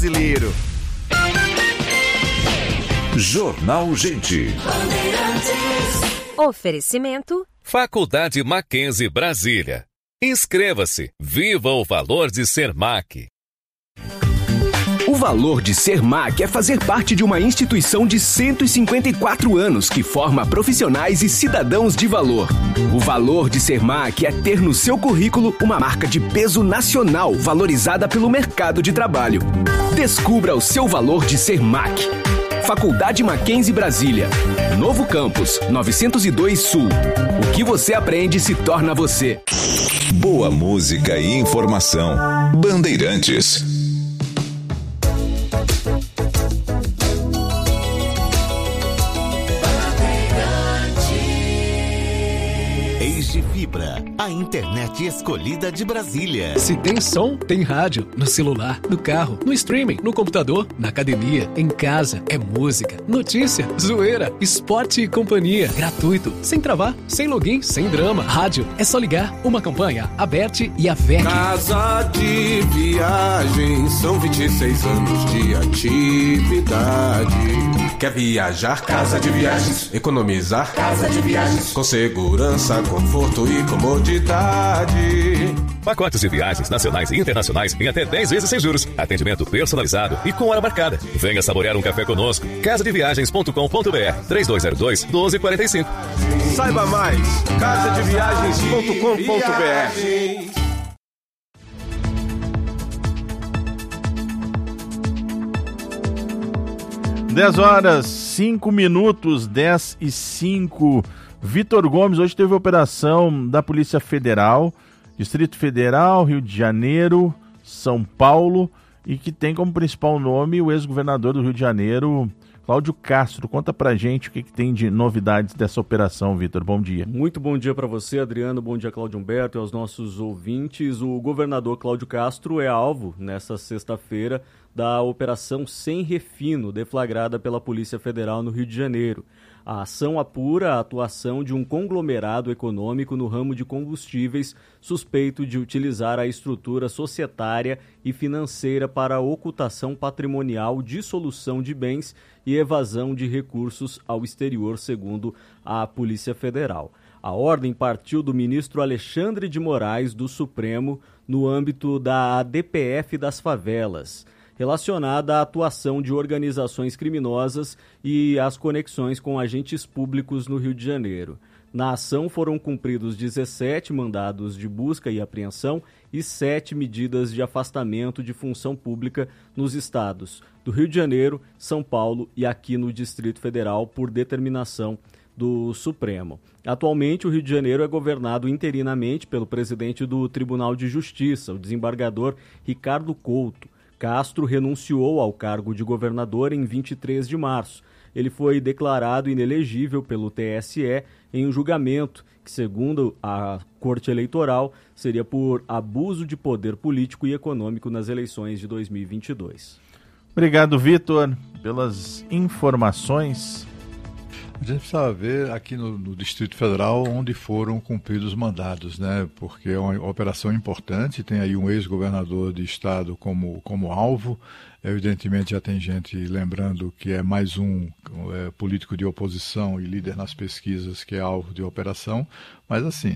brasileiro. Jornal Gente. Oferecimento Faculdade Mackenzie Brasília. Inscreva-se. Viva o valor de ser MAC. O valor de ser MAC é fazer parte de uma instituição de 154 anos que forma profissionais e cidadãos de valor. O valor de ser MAC é ter no seu currículo uma marca de peso nacional valorizada pelo mercado de trabalho. Descubra o seu valor de ser MAC. Faculdade Mackenzie Brasília. Novo campus, 902 Sul. O que você aprende se torna você. Boa música e informação. Bandeirantes. Fibra, a internet escolhida de Brasília. Se tem som, tem rádio. No celular, no carro, no streaming, no computador, na academia, em casa. É música, notícia, zoeira, esporte e companhia. Gratuito, sem travar, sem login, sem drama. Rádio, é só ligar. Uma campanha, Aberte e AVEC. Casa de Viagem, são 26 anos de atividade. Quer viajar? Casa de Viagens. Economizar? Casa de Viagens. Com segurança, conforto e comodidade. Pacotes de viagens nacionais e internacionais em até 10 vezes sem juros. Atendimento personalizado e com hora marcada. Venha saborear um café conosco. Casadeviagens.com.br 3202-1245. Saiba mais. Casadeviagens.com.br. 10h05, 10h05. Vitor Gomes, hoje teve operação da Polícia Federal, Distrito Federal, Rio de Janeiro, São Paulo, e que tem como principal nome o ex-governador do Rio de Janeiro, Cláudio Castro. Conta pra gente o que tem de novidades dessa operação, Vitor. Bom dia. Muito bom dia para você, Adriano. Bom dia, Cláudio Humberto, e aos nossos ouvintes. O governador Cláudio Castro é alvo, nesta sexta-feira, da Operação Sem Refino, deflagrada pela Polícia Federal no Rio de Janeiro. A ação apura a atuação de um conglomerado econômico no ramo de combustíveis suspeito de utilizar a estrutura societária e financeira para ocultação patrimonial, dissolução de bens e evasão de recursos ao exterior, segundo a Polícia Federal. A ordem partiu do ministro Alexandre de Moraes, do Supremo, no âmbito da ADPF das favelas, relacionada à atuação de organizações criminosas e às conexões com agentes públicos no Rio de Janeiro. Na ação foram cumpridos 17 mandados de busca e apreensão e 7 medidas de afastamento de função pública nos estados do Rio de Janeiro, São Paulo e aqui no Distrito Federal, por determinação do Supremo. Atualmente, o Rio de Janeiro é governado interinamente pelo presidente do Tribunal de Justiça, o desembargador Ricardo Couto. Castro renunciou ao cargo de governador em 23 de março. Ele foi declarado inelegível pelo TSE em um julgamento que, segundo a Corte Eleitoral, seria por abuso de poder político e econômico nas eleições de 2022. Obrigado, Vitor, pelas informações. A gente precisava ver aqui no Distrito Federal onde foram cumpridos os mandados, né? Porque é uma operação importante, tem aí um ex-governador de estado como alvo. Evidentemente já tem gente lembrando que é mais um político de oposição e líder nas pesquisas que é alvo de operação, mas assim,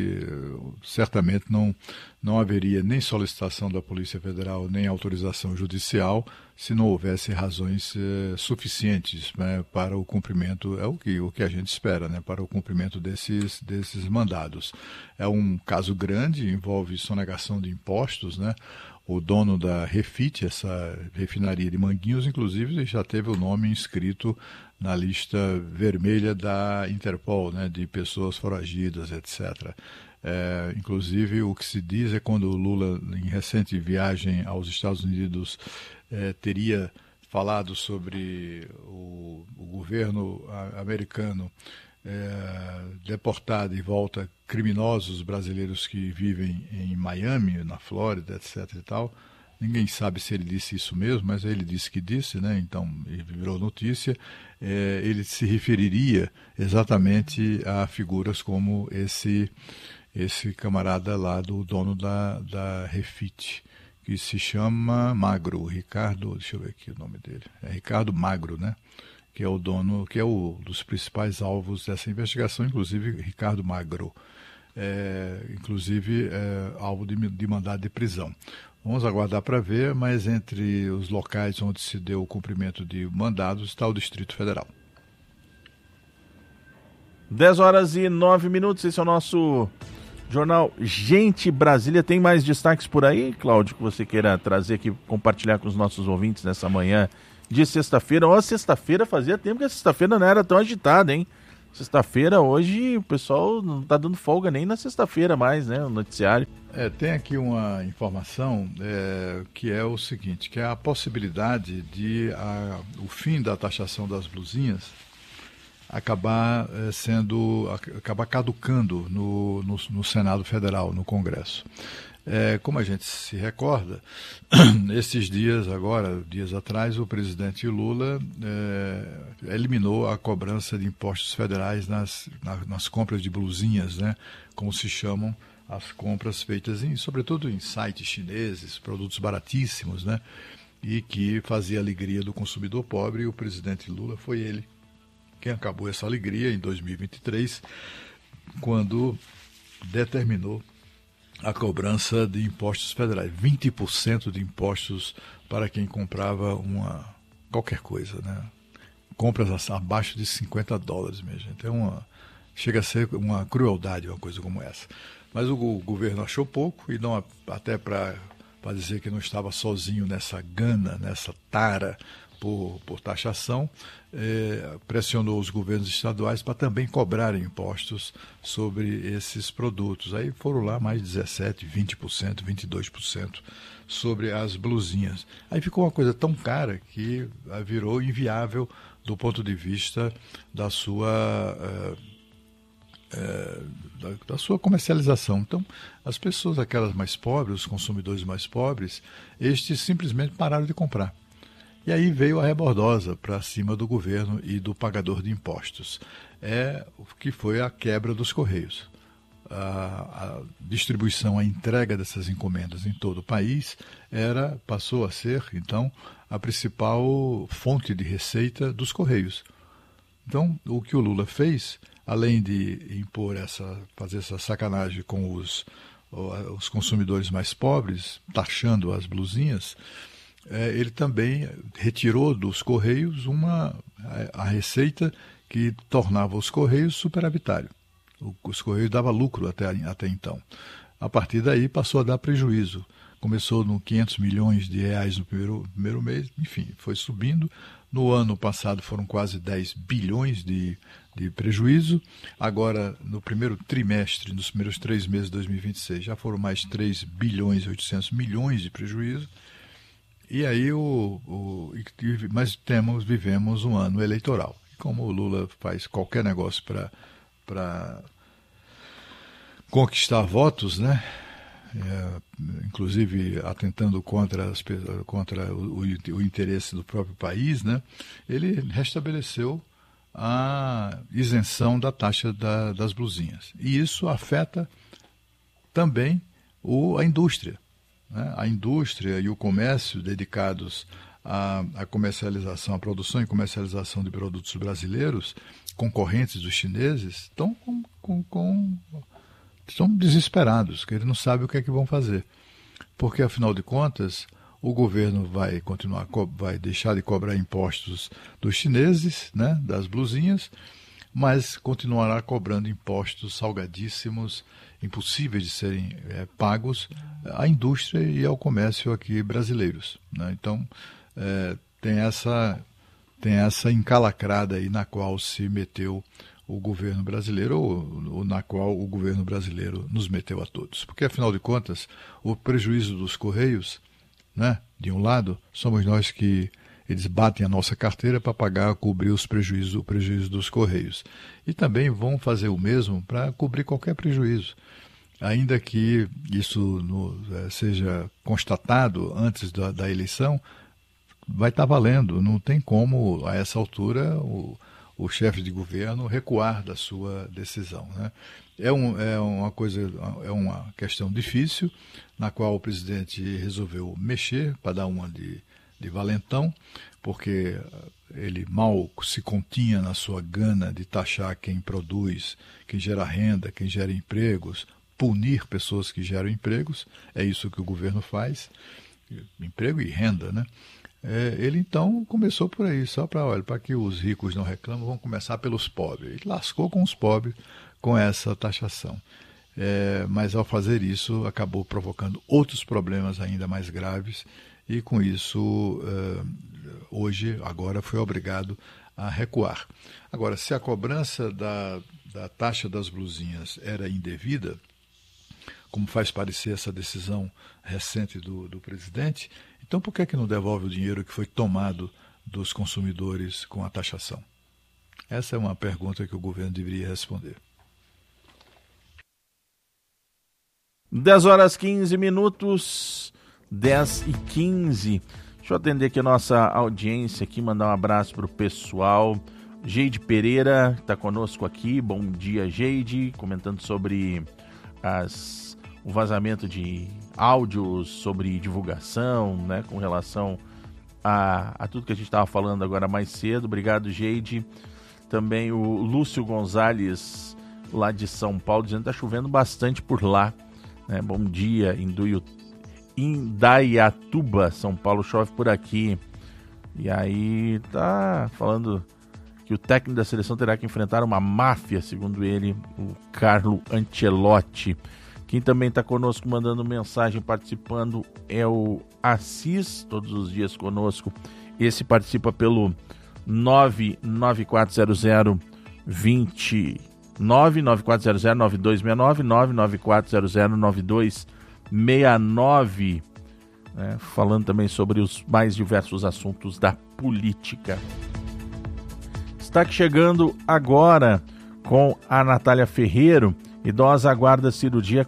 certamente não haveria nem solicitação da Polícia Federal, nem autorização judicial, se não houvesse razões suficientes, né, para o cumprimento, é o que a gente espera, né, para o cumprimento desses mandados. É um caso grande, envolve sonegação de impostos, né? O dono da Refit, essa refinaria de Manguinhos, inclusive, já teve o nome inscrito na lista vermelha da Interpol, né, de pessoas foragidas, etc. Inclusive, o que se diz é quando o Lula, em recente viagem aos Estados Unidos, teria falado sobre o governo americano deportar de volta criminosos brasileiros que vivem em Miami, na Flórida, etc. e tal. Ninguém sabe se ele disse isso mesmo, mas ele disse que disse, né? Então ele virou notícia. Ele se referiria exatamente a figuras como esse camarada lá, do dono da Refit, que se chama Magro, Ricardo, deixa eu ver aqui o nome dele, é Ricardo Magro, né? Que é o dono, que é um dos principais alvos dessa investigação, inclusive Ricardo Magro, alvo de mandado de prisão. Vamos aguardar para ver, mas entre os locais onde se deu o cumprimento de mandados está o Distrito Federal. 10h09, esse é o nosso jornal Gente Brasília. Tem mais destaques por aí, Cláudio, que você queira trazer aqui, compartilhar com os nossos ouvintes nessa manhã de sexta-feira? Ó, sexta-feira fazia tempo que a sexta-feira não era tão agitada, hein? Sexta-feira, hoje, o pessoal não tá dando folga nem na sexta-feira mais, né? O noticiário. Tem aqui uma informação que é o seguinte, que é a possibilidade de o fim da taxação das blusinhas acabar caducando no Senado Federal, no Congresso. Como a gente se recorda, esses dias atrás, o presidente Lula eliminou a cobrança de impostos federais nas compras de blusinhas, né, como se chamam as compras feitas, sobretudo em sites chineses, produtos baratíssimos, né, e que fazia a alegria do consumidor pobre, e o presidente Lula foi ele quem acabou essa alegria em 2023, quando determinou a cobrança de impostos federais, 20% de impostos para quem comprava qualquer coisa, né? Compras abaixo de $50, minha gente. Chega a ser uma crueldade uma coisa como essa. Mas o governo achou pouco, e não até para dizer que não estava sozinho nessa gana, nessa tara por taxação, pressionou os governos estaduais para também cobrarem impostos sobre esses produtos. Aí foram lá mais 17%, 20%, 22% sobre as blusinhas. Aí ficou uma coisa tão cara que virou inviável do ponto de vista da sua comercialização. Então, as pessoas, aquelas mais pobres, os consumidores mais pobres, estes simplesmente pararam de comprar. E aí veio a rebordosa para cima do governo e do pagador de impostos, o que foi a quebra dos Correios. A distribuição, a entrega dessas encomendas em todo o país passou a ser, então, a principal fonte de receita dos Correios. Então, o que o Lula fez, além de fazer essa sacanagem com os consumidores mais pobres, taxando as blusinhas, ele também retirou dos Correios a receita que tornava os Correios superavitários. Os Correios davam lucro até então. A partir daí passou a dar prejuízo. Começou no 500 milhões de reais no primeiro mês, enfim, foi subindo. No ano passado foram quase 10 bilhões de prejuízo. Agora, no primeiro trimestre, nos primeiros 3 meses de 2026, já foram mais 3 bilhões e 800 milhões de prejuízo. E aí, mas vivemos um ano eleitoral. Como o Lula faz qualquer negócio para conquistar votos, né? Inclusive atentando contra o interesse do próprio país, né? Ele restabeleceu a isenção da taxa das blusinhas. E isso afeta também a indústria. A indústria e o comércio dedicados à comercialização, à produção e comercialização de produtos brasileiros, concorrentes dos chineses, estão desesperados, que eles não sabem o que é que vão fazer. Porque, afinal de contas, o governo vai deixar de cobrar impostos dos chineses, né, das blusinhas, mas continuará cobrando impostos salgadíssimos, impossíveis de serem pagos à indústria e ao comércio aqui brasileiros, né? Então, tem essa encalacrada aí na qual se meteu o governo brasileiro, ou na qual o governo brasileiro nos meteu a todos. Porque, afinal de contas, o prejuízo dos Correios, né, de um lado, somos nós que eles batem a nossa carteira para cobrir o prejuízo dos Correios. E também vão fazer o mesmo para cobrir qualquer prejuízo. Ainda que isso seja constatado antes da eleição, vai estar valendo. Não tem como, a essa altura, o chefe de governo recuar da sua decisão, né? É uma questão difícil, na qual o presidente resolveu mexer para dar uma de valentão, porque ele mal se continha na sua gana de taxar quem produz, quem gera renda, quem gera empregos, punir pessoas que geram empregos. É isso que o governo faz, emprego e renda, né? Ele então começou por aí, só para que os ricos não reclamam, vão começar pelos pobres. Ele lascou com os pobres com essa taxação. Mas ao fazer isso, acabou provocando outros problemas ainda mais graves e com isso, agora foi obrigado a recuar. Agora, se a cobrança da taxa das blusinhas era indevida, como faz parecer essa decisão recente do presidente, então por que não devolve o dinheiro que foi tomado dos consumidores com a taxação? Essa é uma pergunta que o governo deveria responder. 10h15, 10h15. Deixa eu atender aqui a nossa audiência aqui, mandar um abraço para o pessoal. Geide Pereira está conosco aqui. Bom dia, Geide, comentando sobre o vazamento de áudios sobre divulgação, né, com relação a tudo que a gente estava falando agora mais cedo. Obrigado, Geide. Também o Lúcio Gonzalez, lá de São Paulo, dizendo que está chovendo bastante por lá. Né? Bom dia, Indaiatuba, São Paulo, chove por aqui. E aí tá falando que o técnico da seleção terá que enfrentar uma máfia, segundo ele, o Carlo Ancelotti. Quem também está conosco mandando mensagem, participando, é o Assis, todos os dias conosco. Esse participa pelo 99400-9269, 99400-9269, né, falando também sobre os mais diversos assuntos da política. Está chegando agora com a Natália Ferreiro. Idosa aguarda cirurgia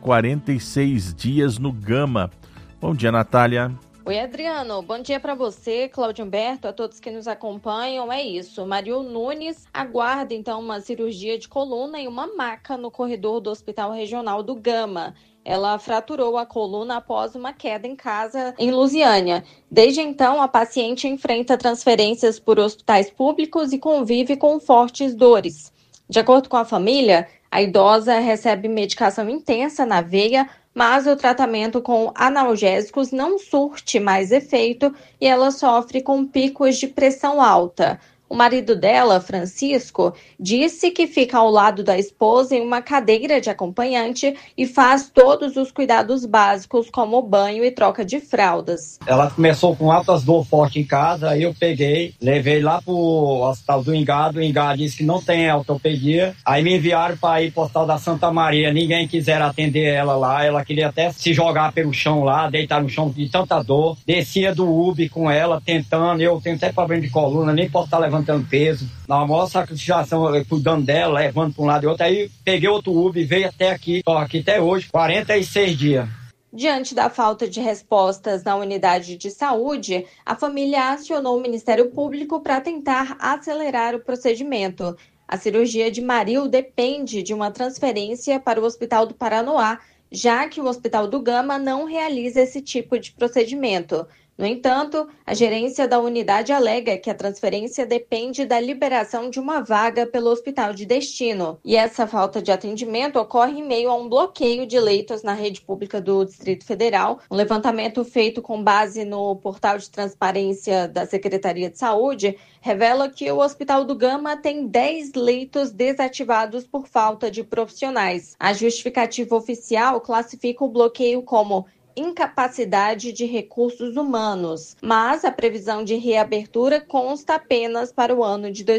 46 dias no Gama. Bom dia, Natália. Oi, Adriano. Bom dia para você, Cláudio Humberto, a todos que nos acompanham. É isso, Mario Nunes aguarda, então, uma cirurgia de coluna em uma maca no corredor do Hospital Regional do Gama. Ela fraturou a coluna após uma queda em casa em Lusiânia. Desde então, a paciente enfrenta transferências por hospitais públicos e convive com fortes dores. De acordo com a família, a idosa recebe medicação intensa na veia, mas o tratamento com analgésicos não surte mais efeito e ela sofre com picos de pressão alta. O marido dela, Francisco, disse que fica ao lado da esposa em uma cadeira de acompanhante e faz todos os cuidados básicos, como banho e troca de fraldas. Ela começou com altas dor forte em casa, aí eu peguei, levei lá pro hospital do Ingá. O Ingá disse que não tem ortopedia. Aí me enviaram para ir pro hospital da Santa Maria. Ninguém quiser atender ela lá. Ela queria até se jogar pelo chão lá, deitar no chão de tanta dor. Descia do UB com ela, tentando. Eu tenho até problema de coluna, nem posso estar levantando peso, na maior sacrificação, cuidando dela, levando para um lado e outro. Aí peguei outro Uber e veio até aqui, estou aqui até hoje, 46 dias. Diante da falta de respostas na unidade de saúde, a família acionou o Ministério Público para tentar acelerar o procedimento. A cirurgia de Maril depende de uma transferência para o Hospital do Paranoá, já que o Hospital do Gama não realiza esse tipo de procedimento. No entanto, a gerência da unidade alega que a transferência depende da liberação de uma vaga pelo hospital de destino. E essa falta de atendimento ocorre em meio a um bloqueio de leitos na rede pública do Distrito Federal. Um levantamento feito com base no portal de transparência da Secretaria de Saúde revela que o Hospital do Gama tem 10 leitos desativados por falta de profissionais. A justificativa oficial classifica o bloqueio como incapacidade de recursos humanos, mas a previsão de reabertura consta apenas para o ano de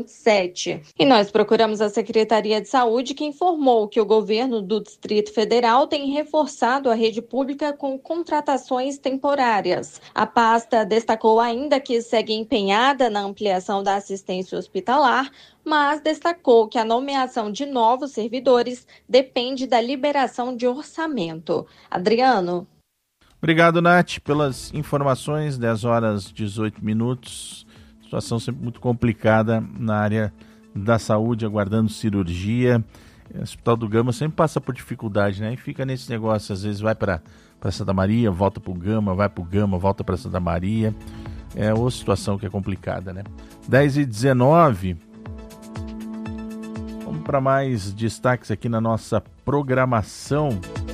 2027. E nós procuramos a Secretaria de Saúde, que informou que o governo do Distrito Federal tem reforçado a rede pública com contratações temporárias. A pasta destacou ainda que segue empenhada na ampliação da assistência hospitalar, mas destacou que a nomeação de novos servidores depende da liberação de orçamento. Adriano. Obrigado, Nath, pelas informações. 10h18. Situação sempre muito complicada na área da saúde aguardando cirurgia. O Hospital do Gama sempre passa por dificuldade, né? E fica nesse negócio, às vezes vai para Santa Maria, volta para o Gama, vai para o Gama, volta para Santa Maria. É uma situação que é complicada, né? 10h19. Vamos para mais destaques aqui na nossa programação.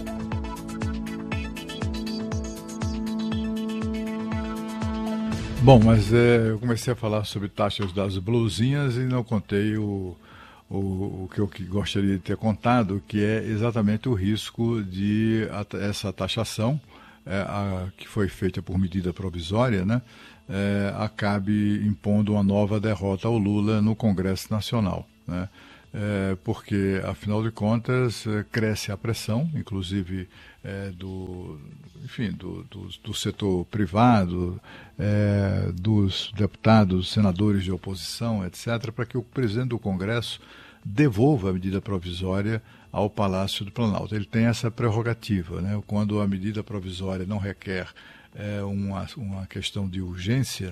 Bom, mas eu comecei a falar sobre taxas das blusinhas e não contei o que eu gostaria de ter contado, que é exatamente o risco de essa taxação, que foi feita por medida provisória, né, acabe impondo uma nova derrota ao Lula no Congresso Nacional, né, porque, afinal de contas, cresce a pressão, inclusive do setor privado, dos deputados, senadores de oposição, etc., para que o presidente do Congresso devolva a medida provisória ao Palácio do Planalto. Ele tem essa prerrogativa, né? Quando a medida provisória não requer uma questão de urgência,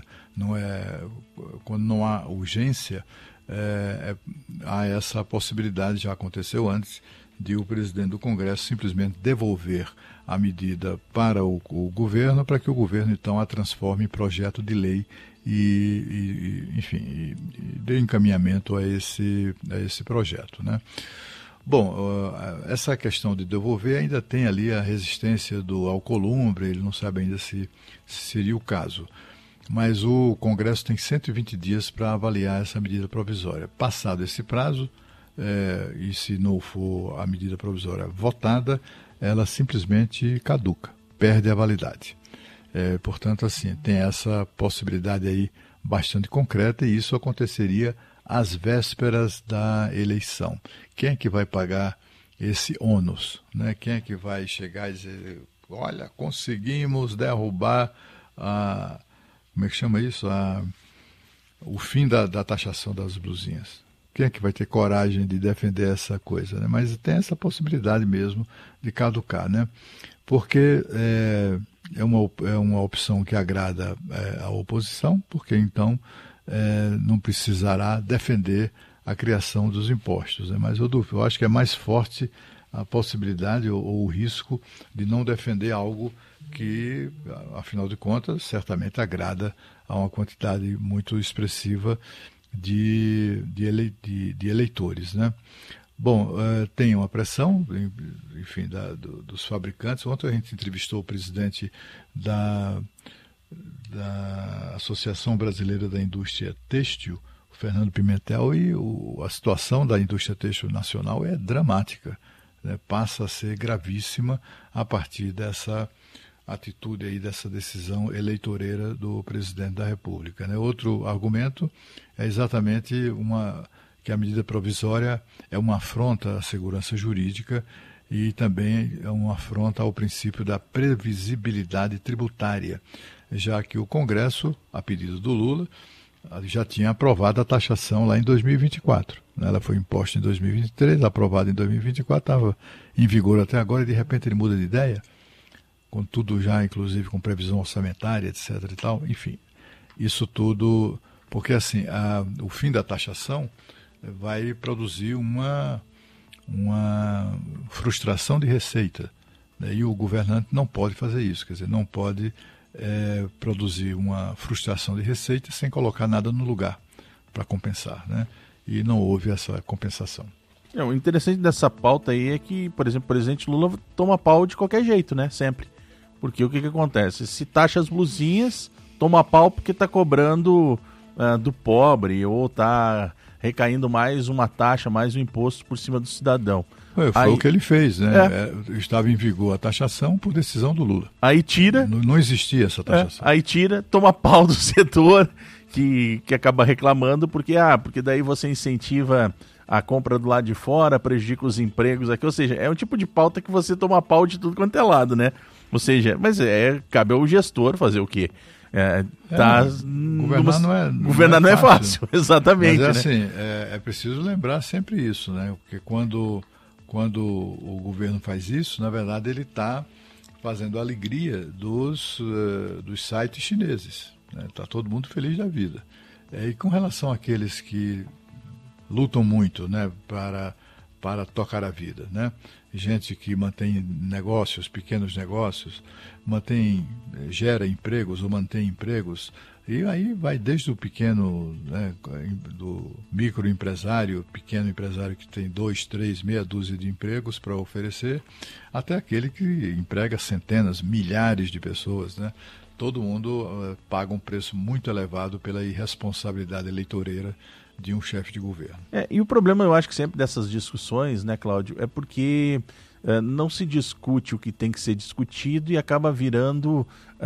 quando não há urgência, há essa possibilidade, já aconteceu antes, de o presidente do Congresso simplesmente devolver a medida para o governo, para que o governo então a transforme em projeto de lei e dê encaminhamento a esse projeto, né? Bom, essa questão de devolver ainda tem ali a resistência do Alcolumbre, ele não sabe ainda se seria o caso. Mas o Congresso tem 120 dias para avaliar essa medida provisória. Passado esse prazo, e se não for a medida provisória votada, ela simplesmente caduca, perde a validade. Portanto, assim, tem essa possibilidade aí bastante concreta, e isso aconteceria às vésperas da eleição. Quem é que vai pagar esse ônus, né? Quem é que vai chegar e dizer, olha, conseguimos derrubar como é que chama isso? O fim da taxação das blusinhas. Quem é que vai ter coragem de defender essa coisa, né? Mas tem essa possibilidade mesmo de caducar, né? Porque é uma opção que agrada a oposição, porque então não precisará defender a criação dos impostos, né? Mas eu acho que é mais forte a possibilidade ou o risco de não defender algo que, afinal de contas, certamente agrada a uma quantidade muito expressiva de eleitores, né? Bom, tem uma pressão, enfim, dos fabricantes. Ontem a gente entrevistou o presidente da Associação Brasileira da Indústria Têxtil, o Fernando Pimentel, e a situação da indústria têxtil nacional é dramática, né? Passa a ser gravíssima a partir dessa atitude aí, dessa decisão eleitoreira do presidente da República, né? Outro argumento é exatamente que a medida provisória é uma afronta à segurança jurídica e também é uma afronta ao princípio da previsibilidade tributária, já que o Congresso, a pedido do Lula, já tinha aprovado a taxação lá em 2024. Ela foi imposta em 2023, aprovada em 2024, estava em vigor até agora e de repente ele muda de ideia, com tudo já, inclusive com previsão orçamentária, etc. e tal. Enfim, isso tudo, porque assim, o fim da taxação vai produzir uma frustração de receita, né? E o governante não pode fazer isso, quer dizer, não pode produzir uma frustração de receita sem colocar nada no lugar para compensar, né? E não houve essa compensação. O interessante dessa pauta aí é que, por exemplo, o presidente Lula toma pau de qualquer jeito, né? Sempre. Porque o que acontece? Se taxa as blusinhas, toma pau porque está cobrando do pobre ou está recaindo mais uma taxa, mais um imposto por cima do cidadão. Foi o que ele fez, né? Estava em vigor a taxação por decisão do Lula. Aí tira... Não existia essa taxação. Aí tira, toma pau do setor que acaba reclamando porque daí você incentiva a compra do lado de fora, prejudica os empregos aqui. Ou seja, é um tipo de pauta que você toma pau de tudo quanto é lado, né? Ou seja, mas cabe ao gestor fazer o quê? Governar não é fácil, exatamente. Mas né? Assim, é preciso lembrar sempre isso, né? Porque quando o governo faz isso, na verdade ele está fazendo a alegria dos sites chineses. Está todo mundo feliz da vida. E com relação àqueles que lutam muito, né, para tocar a vida, né? Gente que mantém negócios, pequenos negócios, gera empregos ou mantém empregos, e aí vai desde o pequeno, né, do microempresário, pequeno empresário que tem 2, 3, meia dúzia de empregos para oferecer, até aquele que emprega centenas, milhares de pessoas, né? Todo mundo paga um preço muito elevado pela irresponsabilidade eleitoreira de um chefe de governo. E o problema, eu acho que sempre dessas discussões, né, Cláudio, é porque não se discute o que tem que ser discutido e acaba virando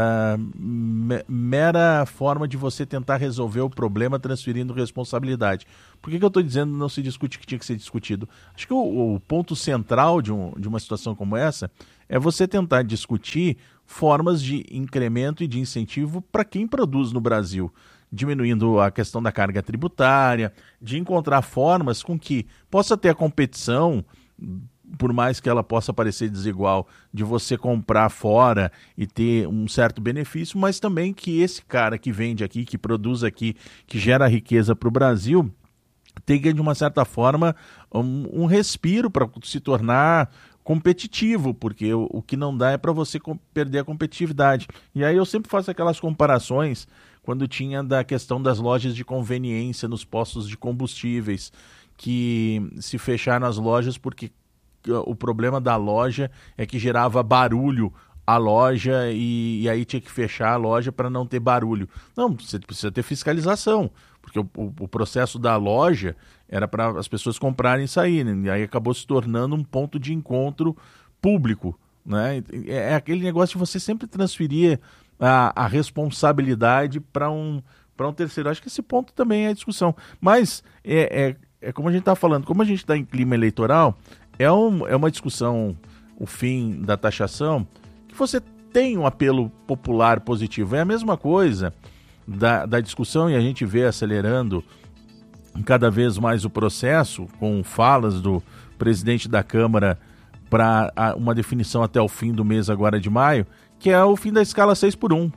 mera forma de você tentar resolver o problema transferindo responsabilidade. Por que eu estou dizendo não se discute o que tinha que ser discutido? Acho que o ponto central de uma situação como essa é você tentar discutir formas de incremento e de incentivo para quem produz no Brasil, diminuindo a questão da carga tributária, de encontrar formas com que possa ter a competição, por mais que ela possa parecer desigual, de você comprar fora e ter um certo benefício, mas também que esse cara que vende aqui, que produz aqui, que gera riqueza para o Brasil, tenha de uma certa forma um respiro para se tornar competitivo, porque o que não dá é para você perder a competitividade. E aí eu sempre faço aquelas comparações quando tinha da questão das lojas de conveniência nos postos de combustíveis, que se fecharam as lojas porque o problema da loja é que gerava barulho a loja e aí tinha que fechar a loja para não ter barulho. Não, você precisa ter fiscalização, porque o processo da loja era para as pessoas comprarem e saírem, e aí acabou se tornando um ponto de encontro público, né? É aquele negócio de você sempre transferir a responsabilidade para um terceiro. Acho que esse ponto também é a discussão. Mas é como a gente está falando, como a gente está em clima eleitoral, é uma discussão, o fim da taxação, que você tem um apelo popular positivo. É a mesma coisa da discussão, e a gente vê acelerando cada vez mais o processo, com falas do presidente da Câmara para uma definição até o fim do mês agora de maio, que é o fim da escala 6x1.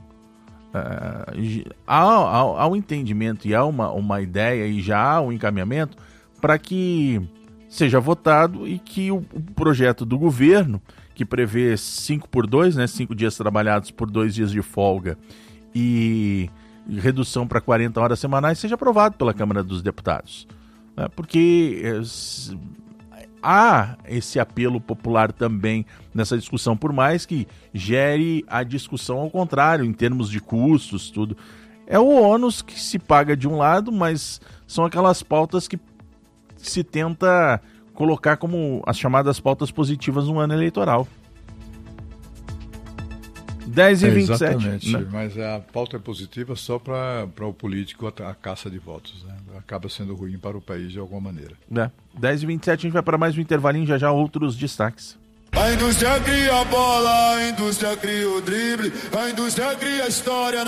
Há um entendimento e há uma ideia e já há um encaminhamento para que seja votado e que o projeto do governo, que prevê 5x2, né, 5 dias trabalhados por 2 dias de folga e redução para 40 horas semanais, seja aprovado pela Câmara dos Deputados. Né, porque há esse apelo popular também nessa discussão, por mais que gere a discussão ao contrário, em termos de custos, tudo. É o ônus que se paga de um lado, mas são aquelas pautas que se tenta colocar como as chamadas pautas positivas no ano eleitoral. 10h27. Exatamente, né? Mas a pauta é positiva só para o político, a caça de votos, né? Acaba sendo ruim para o país de alguma maneira. 10h27, a gente vai para mais um intervalinho, já outros destaques. A indústria cria a bola, a indústria cria o drible, a indústria cria a história.